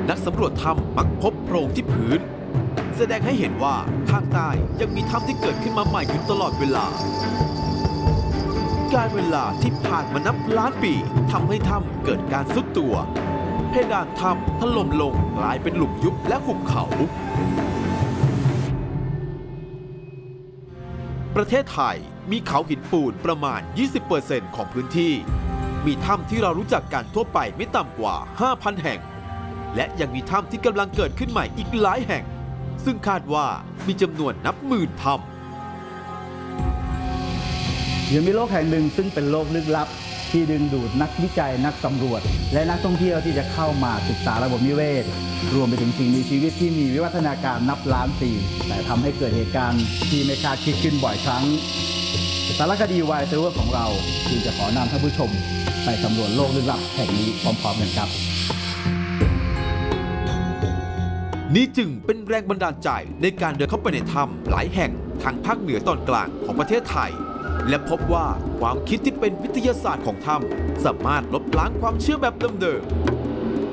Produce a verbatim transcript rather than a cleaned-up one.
นักสำรวจถ้ำมักพบโพรงที่พื้นแสดงให้เห็นว่าข้างใต้ยังมีถ้ำที่เกิดขึ้นมาใหม่อยู่ตลอดเวลาการเวลาที่ผ่านมานับล้านปีทำให้ถ้ำเกิดการทรุดตัวเพดานถ้ำถล่มลงกลายเป็นหลุมยุบและหุบเขาประเทศไทยมีเขาหินปูนประมาณ ยี่สิบเปอร์เซ็นต์ ของพื้นที่มีถ้ำที่เรารู้จักกันทั่วไปไม่ต่ำกว่า ห้าพัน แห่งและยังมีถ้ำที่กำลังเกิดขึ้นใหม่อีกหลายแห่งซึ่งคาดว่ามีจำนวนนับหมื่นถ้ำยังมีโลกแห่งหนึ่งซึ่งเป็นโลกลึกลับที่ดึงดูดนักวิจัยนักสำรวจและนักท่องเที่ยวที่จะเข้ามาศึกษาระบบนิเวศรวมไปถึงสิ่งมีชีวิตที่มีวิวัฒนาการนับล้านปีแต่ทำให้เกิดเหตุการณ์ที่ไม่คาดคิดขึ้นบ่อยครั้งสารคดีวายเซเวอร์ของเราจึงจะขอนำท่านผู้ชมไปสำรวจโลกลึกลับแห่งนี้พร้อมๆกันครับนี่จึงเป็นแรงบันดาลใจในการเดินเข้าไปในถ้ำหลายแห่งทางภาคเหนือตอนกลางของประเทศไทยและพบว่าความคิดที่เป็นวิทยาศาสตร์ของถ้ำสามารถลบล้างความเชื่อแบบเดิมๆ